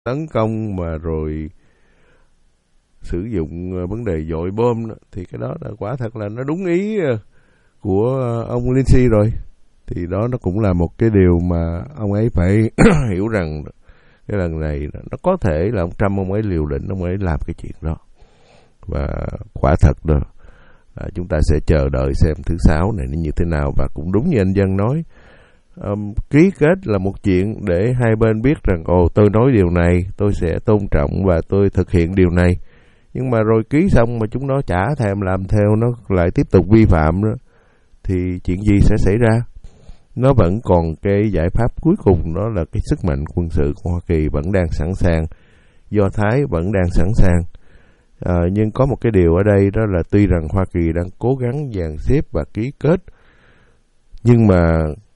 tấn công mà rồi sử dụng vấn đề dội bom đó, thì cái đó là quả thật là nó đúng ý của ông Lindsay rồi. Thì đó nó cũng là một cái điều mà ông ấy phải hiểu rằng cái lần này nó có thể là ông Trump ông ấy liều lĩnh, ông ấy làm cái chuyện đó. Và quả thật đó, chúng ta sẽ chờ đợi xem thứ Sáu này nó như thế nào. Và cũng đúng như anh Dân nói, ký kết là một chuyện để hai bên biết rằng tôi nói điều này, tôi sẽ tôn trọng và tôi thực hiện điều này. Nhưng mà rồi ký xong mà chúng nó chả thèm làm theo, nó lại tiếp tục vi phạm đó, thì chuyện gì sẽ xảy ra? Nó vẫn còn cái giải pháp cuối cùng, đó là cái sức mạnh quân sự của Hoa Kỳ vẫn đang sẵn sàng, Do Thái vẫn đang sẵn sàng. Nhưng có một cái điều ở đây, đó là tuy rằng Hoa Kỳ đang cố gắng dàn xếp và ký kết, nhưng mà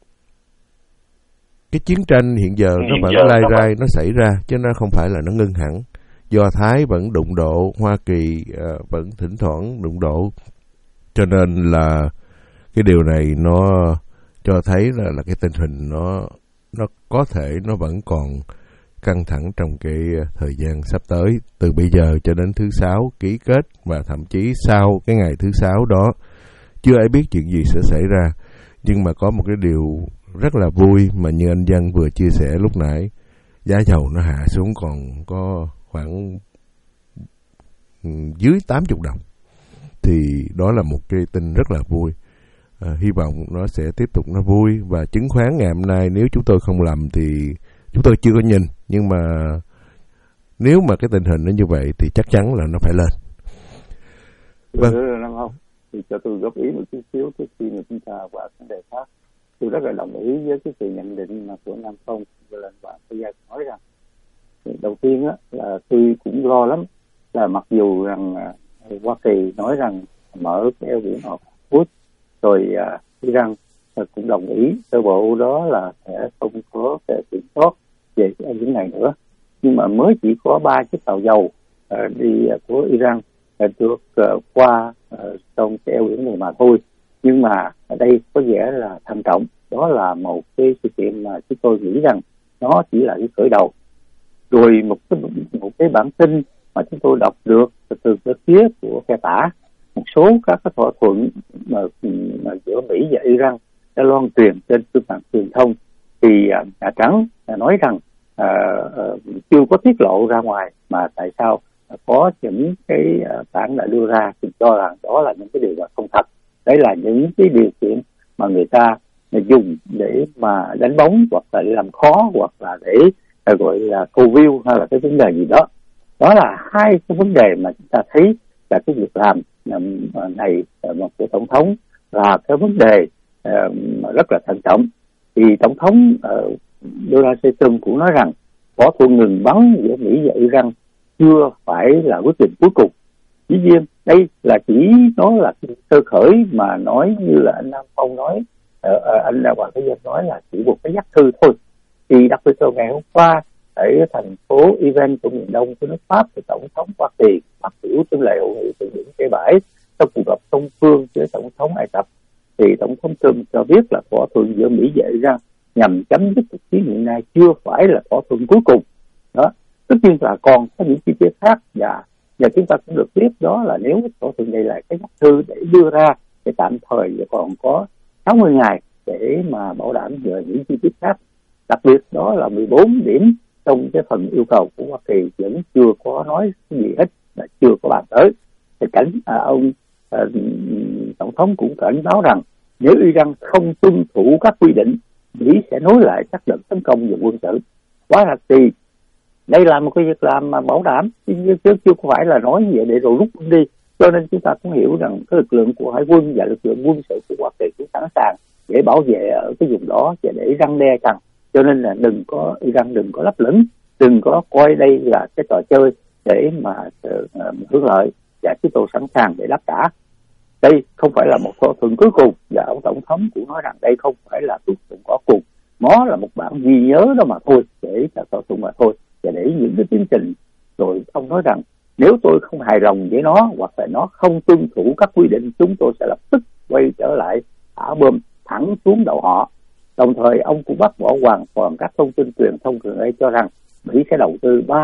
cái chiến tranh hiện giờ nó vẫn lai rai, nó xảy ra, chứ nó không phải là nó ngưng hẳn. Do Thái vẫn đụng độ, Hoa Kỳ vẫn thỉnh thoảng đụng độ. Cho nên là cái điều này nó cho thấy là cái tình hình nó có thể nó vẫn còn căng thẳng trong cái thời gian sắp tới, từ bây giờ cho đến thứ Sáu ký kết, và thậm chí sau cái ngày thứ Sáu đó chưa ai biết chuyện gì sẽ xảy ra. Nhưng mà có một cái điều rất là vui mà như anh Dân vừa chia sẻ lúc nãy, giá dầu nó hạ xuống còn có khoảng dưới 80 đồng. Thì đó là một cái tin rất là vui. Hy vọng nó sẽ tiếp tục nó vui. Và chứng khoán ngày hôm nay, nếu chúng tôi không lầm thì chúng tôi chưa có nhìn, nhưng mà nếu mà cái tình hình nó như vậy thì chắc chắn là nó phải lên. Vâng. Không? Thì cho tôi góp ý một chút xíu trước khi mà chúng ta qua vấn đề khác. Tôi rất là đồng ý với cái sự nhận định mà của Nam Phong và lần bạn bây giờ nói rằng, đầu tiên á, là tôi cũng lo lắm, là mặc dù rằng Hoa Kỳ nói rằng mở cái eo biển Hormuz, rồi Iran cũng đồng ý sơ bộ đó là sẽ không có thể kiểm soát về cái eo biển này nữa, nhưng mà mới chỉ có 3 chiếc tàu dầu đi của Iran được qua trong cái eo biển này mà thôi. Nhưng mà ở đây có vẻ là thận trọng, đó là một cái sự kiện mà chúng tôi nghĩ rằng nó chỉ là cái khởi đầu. Rồi một cái bản tin mà chúng tôi đọc được từ cái phía của phe tả, một số các cái thỏa thuận mà giữa Mỹ và Iran đã loan truyền trên phương tiện truyền thông, thì Nhà Trắng nói rằng chưa có tiết lộ ra ngoài, mà tại sao có những cái bản đã đưa ra thì cho rằng đó là những cái điều là không thật. Đấy là những cái điều kiện mà người ta dùng để mà đánh bóng, hoặc là để làm khó, hoặc là để gọi là câu view, hay là cái vấn đề gì đó. Đó là hai cái vấn đề mà chúng ta thấy là cái việc làm này của Tổng thống là cái vấn đề rất là thận trọng. Thì Tổng thống Donald Trump cũng nói rằng thỏa thuận ngừng bắn giữa Mỹ và Iran chưa phải là quyết định cuối cùng. Dĩ nhiên đây là chỉ nó là sơ khởi, mà nói như là anh Nam Phong nói, anh Hoàng Thế Dân nói là chỉ một cái dắt thư thôi. Thì đặc biệt là ngày hôm qua ở thành phố Even của miền đông của nước Pháp, thì Tổng thống Hoa Kỳ phát biểu trên lễ hội nghị thượng đỉnh G7 trong cuộc gặp song phương với Tổng thống Ai Cập. Thì Tổng thống Trump cho biết là thỏa thuận giữa Mỹ và Iran nhằm chấm dứt cuộc chiến hiện nay chưa phải là thỏa thuận cuối cùng. Đó, tất nhiên là còn có những chi tiết khác, và chúng ta cũng được biết đó là nếu thỏa thuận này là cái dắt thư để đưa ra thì tạm thời còn có 60 ngày để mà bảo đảm về những chi tiết khác. Đặc biệt đó là 14 điểm trong cái phần yêu cầu của Hoa Kỳ vẫn chưa có nói cái gì hết, là chưa có bàn tới. Thì ông Tổng thống cũng cảnh báo rằng nếu Iran không tuân thủ các quy định, Mỹ sẽ nối lại các đợt tấn công về quân sự. Quá là thì đây là một cái việc làm mà bảo đảm, chứ chưa phải là nói vậy để rồi rút đi. Cho nên chúng ta cũng hiểu rằng cái lực lượng của Hải quân và lực lượng quân sự của Hoa Kỳ cũng sẵn sàng để bảo vệ ở cái vùng đó và để răn đe rằng. Cho nên là Iran đừng có lấp lửng, đừng có coi đây là cái trò chơi để mà hưởng lợi, và chúng tôi sẵn sàng để đáp trả. Đây không phải là một thỏa thuận cuối cùng, và ông Tổng thống cũng nói rằng đây không phải là thỏa thuận có cùng, nó là một bản ghi nhớ đó mà thôi, để là thỏa thuận mà thôi, và để những cái tiến trình. Rồi ông nói rằng nếu tôi không hài lòng với nó, hoặc là nó không tuân thủ các quy định, chúng tôi sẽ lập tức quay trở lại thả bom thẳng xuống đầu họ. Đồng thời ông cũng bác bỏ hoàn toàn các thông tin truyền thông gần đây cho rằng Mỹ sẽ đầu tư